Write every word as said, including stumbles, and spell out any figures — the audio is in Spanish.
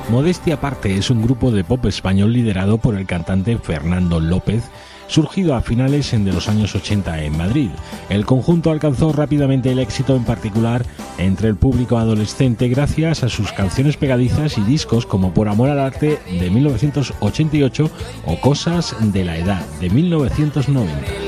Modestia aparte es un grupo de pop español liderado por el cantante Fernando López, surgido a finales de los años ochenta en Madrid. El conjunto alcanzó rápidamente el éxito, en particular entre el público adolescente, gracias a sus canciones pegadizas y discos como Por amor al arte de mil novecientos ochenta y ocho o Cosas de la edad de mil novecientos noventa.